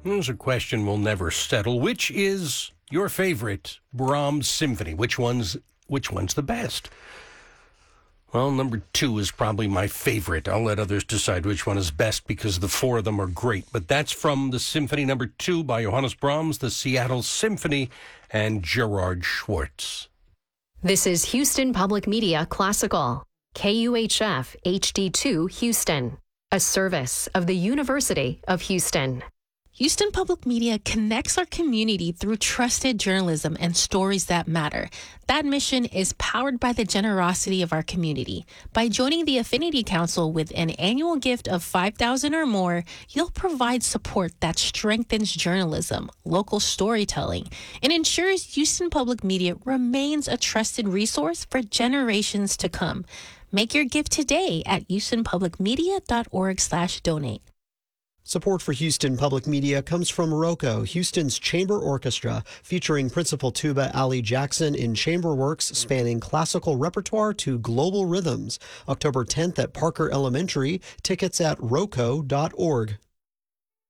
There's a question we'll never settle. Which is your favorite Brahms symphony? Which one's the best? Well, number 2 is probably my favorite. I'll let others decide which one is best because the 4 of them are great. But that's from the Symphony Number 2 by Johannes Brahms, the Seattle Symphony, and Gerard Schwartz. This is Houston Public Media Classical, KUHF HD2 Houston, a service of the University of Houston. Houston Public Media connects our community through trusted journalism and stories that matter. That mission is powered by the generosity of our community. By joining the Affinity Council with an annual gift of $5,000 or more, you'll provide support that strengthens journalism, local storytelling, and ensures Houston Public Media remains a trusted resource for generations to come. Make your gift today at houstonpublicmedia.org/donate. Support for Houston Public Media comes from ROCO, Houston's chamber orchestra, featuring Principal Tuba Ali Jackson in chamber works spanning classical repertoire to global rhythms. October 10th at Parker Elementary. Tickets at roco.org.